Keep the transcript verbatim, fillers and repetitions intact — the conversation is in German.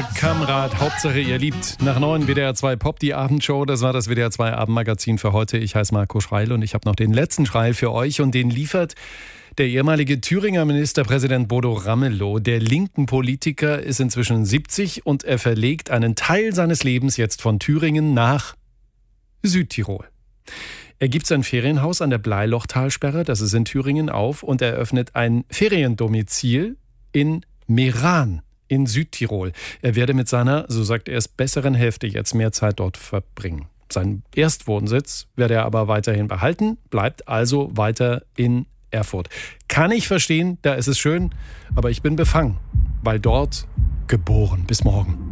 Liebe Kamerad, Hauptsache ihr liebt. Nach neun W D R zwei Pop, die Abendshow. Das war das W D R zwei Abendmagazin für heute. Ich heiße Marco Schreil und ich habe noch den letzten Schreil für euch. Und den liefert der ehemalige Thüringer Ministerpräsident Bodo Ramelow. Der linken Politiker ist inzwischen siebzig und er verlegt einen Teil seines Lebens jetzt von Thüringen nach Südtirol. Er gibt sein Ferienhaus an der Bleilochtalsperre, das ist in Thüringen, auf und eröffnet ein Feriendomizil in Meran in Südtirol. Er werde mit seiner, so sagt er es, besseren Hälfte jetzt mehr Zeit dort verbringen. Seinen Erstwohnsitz werde er aber weiterhin behalten, bleibt also weiter in Erfurt. Kann ich verstehen, da ist es schön, aber ich bin befangen, weil dort geboren. Bis morgen.